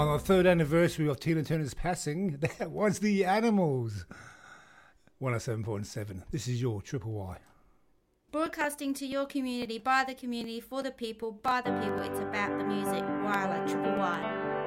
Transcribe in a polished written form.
on the third anniversary of Tina Turner's passing, that was the Animals. 107.7. This is your Triple Y. Broadcasting to your community, by the community, for the people, by the people. It's about the music. Wyler, Triple Y.